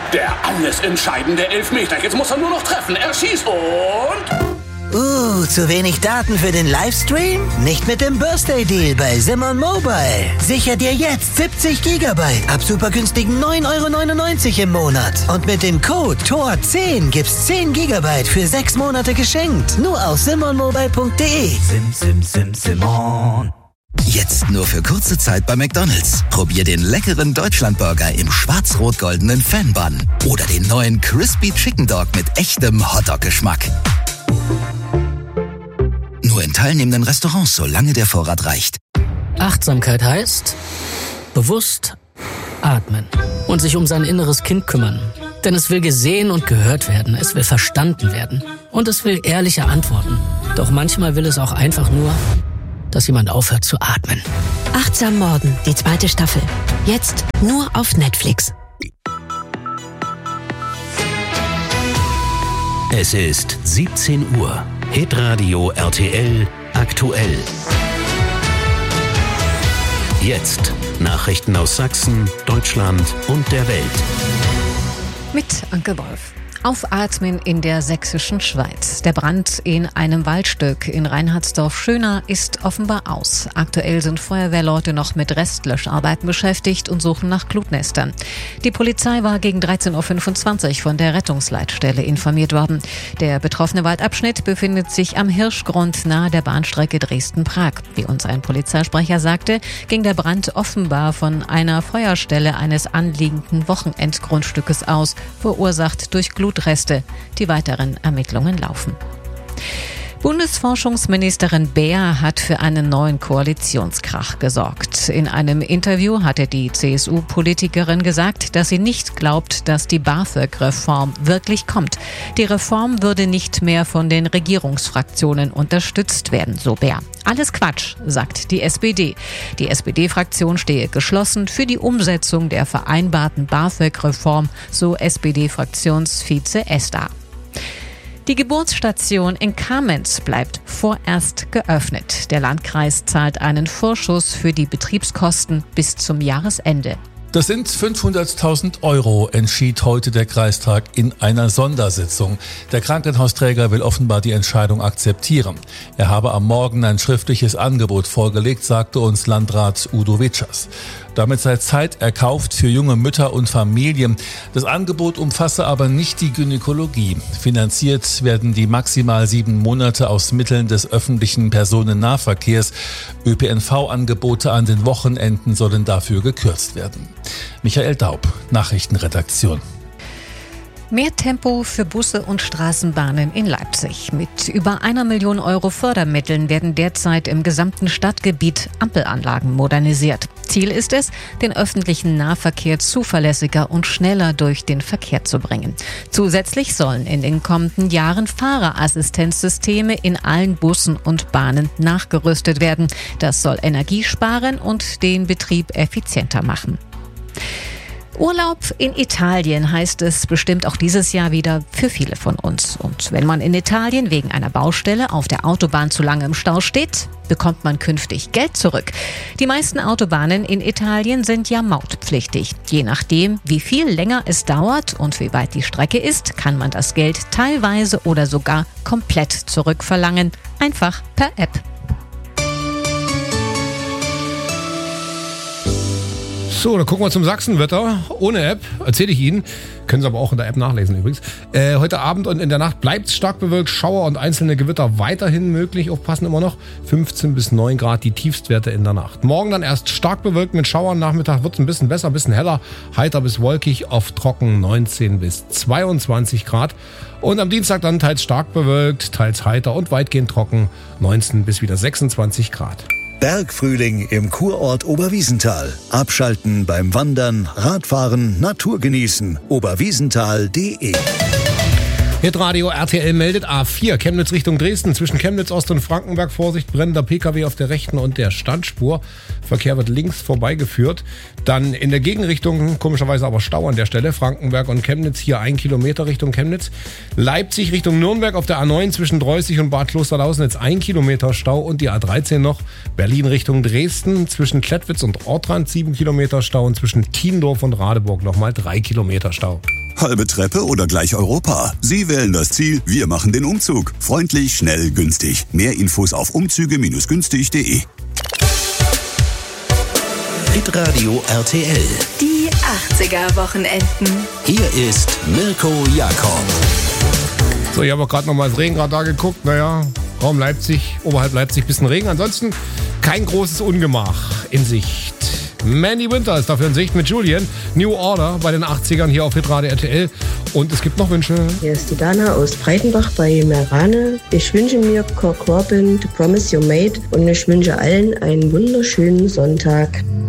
Der alles entscheidende Elfmeter. Jetzt muss er nur noch treffen. Er schießt und... Zu wenig Daten für den Livestream? Nicht mit dem Birthday Deal bei Simon Mobile. Sicher dir jetzt 70 GB ab super günstigen 9,99 € im Monat. Und mit dem Code TOR10 gibt's 10 GB für 6 Monate geschenkt. Nur auf simonmobile.de. Simon. Jetzt nur für kurze Zeit bei McDonald's. Probier den leckeren Deutschlandburger im schwarz-rot-goldenen Fan-Bun. Oder den neuen Crispy Chicken Dog mit echtem Hotdog-Geschmack. Nur in teilnehmenden Restaurants, solange der Vorrat reicht. Achtsamkeit heißt bewusst atmen und sich um sein inneres Kind kümmern. Denn es will gesehen und gehört werden, es will verstanden werden und es will ehrliche Antworten. Doch manchmal will es auch einfach nur, dass jemand aufhört zu atmen. Achtsam Morden, die 2. Staffel. Jetzt nur auf Netflix. Es ist 17 Uhr. Hitradio RTL aktuell. Jetzt Nachrichten aus Sachsen, Deutschland und der Welt. Mit Anke Wolf. Aufatmen in der sächsischen Schweiz. Der Brand in einem Waldstück in Reinhardsdorf-Schöna ist offenbar aus. Aktuell sind Feuerwehrleute noch mit Restlöscharbeiten beschäftigt und suchen nach Glutnestern. Die Polizei war gegen 13.25 Uhr von der Rettungsleitstelle informiert worden. Der betroffene Waldabschnitt befindet sich am Hirschgrund nahe der Bahnstrecke Dresden-Prag. Wie uns ein Polizeisprecher sagte, ging der Brand offenbar von einer Feuerstelle eines anliegenden Wochenendgrundstückes aus, verursacht durch Glutreste. Die weiteren Ermittlungen laufen. Bundesforschungsministerin Beer hat für einen neuen Koalitionskrach gesorgt. In einem Interview hatte die CSU-Politikerin gesagt, dass sie nicht glaubt, dass die BAföG-Reform wirklich kommt. Die Reform würde nicht mehr von den Regierungsfraktionen unterstützt werden, so Beer. Alles Quatsch, sagt die SPD. Die SPD-Fraktion stehe geschlossen für die Umsetzung der vereinbarten BAföG-Reform, so SPD-Fraktionsvize Esther. Die Geburtsstation in Kamenz bleibt vorerst geöffnet. Der Landkreis zahlt einen Vorschuss für die Betriebskosten bis zum Jahresende. Das sind 500.000 €, entschied heute der Kreistag in einer Sondersitzung. Der Krankenhausträger will offenbar die Entscheidung akzeptieren. Er habe am Morgen ein schriftliches Angebot vorgelegt, sagte uns Landrat Udo Witschers. Damit sei Zeit erkauft für junge Mütter und Familien. Das Angebot umfasse aber nicht die Gynäkologie. Finanziert werden die maximal 7 Monate aus Mitteln des öffentlichen Personennahverkehrs. ÖPNV-Angebote an den Wochenenden sollen dafür gekürzt werden. Michael Daub, Nachrichtenredaktion. Mehr Tempo für Busse und Straßenbahnen in Leipzig. Mit über 1 Million € Fördermitteln werden derzeit im gesamten Stadtgebiet Ampelanlagen modernisiert. Ziel ist es, den öffentlichen Nahverkehr zuverlässiger und schneller durch den Verkehr zu bringen. Zusätzlich sollen in den kommenden Jahren Fahrerassistenzsysteme in allen Bussen und Bahnen nachgerüstet werden. Das soll Energie sparen und den Betrieb effizienter machen. Urlaub in Italien heißt es bestimmt auch dieses Jahr wieder für viele von uns. Und wenn man in Italien wegen einer Baustelle auf der Autobahn zu lange im Stau steht, bekommt man künftig Geld zurück. Die meisten Autobahnen in Italien sind ja mautpflichtig. Je nachdem, wie viel länger es dauert und wie weit die Strecke ist, kann man das Geld teilweise oder sogar komplett zurückverlangen. Einfach per App. So, dann gucken wir zum Sachsenwetter. Ohne App, erzähle ich Ihnen. Können Sie aber auch in der App nachlesen übrigens. Heute Abend und in der Nacht bleibt es stark bewölkt. Schauer und einzelne Gewitter weiterhin möglich. Aufpassen immer noch. 15 bis 9 Grad die Tiefstwerte in der Nacht. Morgen dann erst stark bewölkt mit Schauern. Nachmittag wird es ein bisschen besser, ein bisschen heller. Heiter bis wolkig, oft trocken 19 bis 22 Grad. Und am Dienstag dann teils stark bewölkt, teils heiter und weitgehend trocken. 19 bis wieder 26 Grad. Bergfrühling im Kurort Oberwiesenthal. Abschalten beim Wandern, Radfahren, Natur genießen. Oberwiesenthal.de. Hitradio RTL meldet A4 Chemnitz Richtung Dresden. Zwischen Chemnitz Ost und Frankenberg Vorsicht, brennender PKW auf der rechten und der Standspur. Verkehr wird links vorbeigeführt. Dann in der Gegenrichtung, komischerweise aber Stau an der Stelle. Frankenberg und Chemnitz, hier 1 Kilometer Richtung Chemnitz. Leipzig Richtung Nürnberg auf der A9 zwischen Dreußig und Bad Klosterlausen jetzt 1 Kilometer Stau und die A13 noch. Berlin Richtung Dresden zwischen Klettwitz und Ortrand 7 Kilometer Stau und zwischen Tiendorf und Radeburg nochmal 3 Kilometer Stau. Halbe Treppe oder gleich Europa? Sie wählen das Ziel, wir machen den Umzug. Freundlich, schnell, günstig. Mehr Infos auf umzüge-günstig.de. Hitradio RTL. Die 80er-Wochenenden. Hier ist Mirko Jakob. So, ich habe auch gerade nochmal das Regenradar geguckt. Naja, Raum Leipzig, oberhalb Leipzig, bisschen Regen. Ansonsten kein großes Ungemach in Sicht. Mandy Winter ist dafür in Sicht mit Julian. New Order bei den 80ern hier auf Hitradio RTL. Und es gibt noch Wünsche. Hier ist die Dana aus Breitenbach bei Merane. Ich wünsche mir Cock Robin, To Promise Your Mate. Und ich wünsche allen einen wunderschönen Sonntag.